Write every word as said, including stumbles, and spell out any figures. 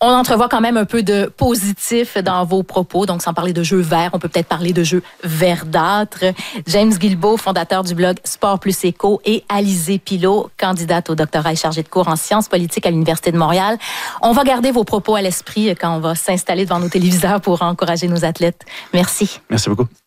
On entrevoit quand même un peu de positif dans vos propos. Donc, sans parler de jeux verts, on peut peut-être parler de jeux verdâtres. James Guilbeault, fondateur du blog Sport plus Éco, et Alizé Pilot, candidate au doctorat et chargée de cours en sciences politiques à l'Université de Montréal. On va garder vos propos à l'esprit quand on va s'installer devant nos téléviseurs pour encourager nos athlètes. Merci. Merci beaucoup.